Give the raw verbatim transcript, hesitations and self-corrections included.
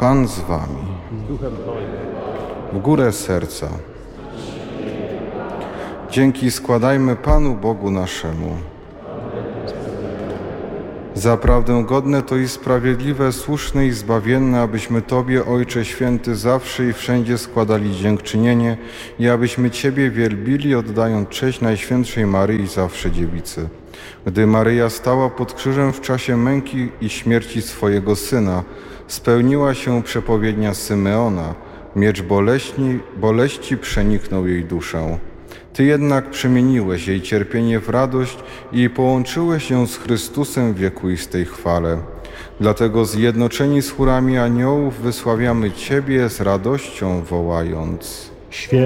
Pan z wami. W górę serca. Dzięki składajmy Panu Bogu naszemu. Zaprawdę godne to i sprawiedliwe, słuszne i zbawienne, abyśmy Tobie, Ojcze Święty, zawsze i wszędzie składali dziękczynienie i abyśmy Ciebie wielbili, oddając cześć Najświętszej Maryi, zawsze Dziewicy. Gdy Maryja stała pod krzyżem w czasie męki i śmierci swojego Syna, spełniła się przepowiednia Symeona. Miecz boleści, boleści przeniknął jej duszę. Ty jednak przemieniłeś jej cierpienie w radość i połączyłeś ją z Chrystusem w wiekuistej chwale. Dlatego zjednoczeni z chórami aniołów wysławiamy Ciebie z radością wołając.